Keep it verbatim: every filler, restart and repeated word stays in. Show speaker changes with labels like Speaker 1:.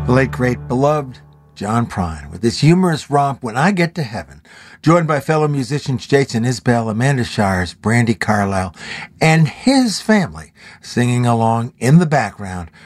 Speaker 1: The late, great, beloved John Prine with his humorous romp, When I Get to Heaven, joined by fellow musicians Jason Isbell, Amanda Shires, Brandi Carlile, and his family singing along in the background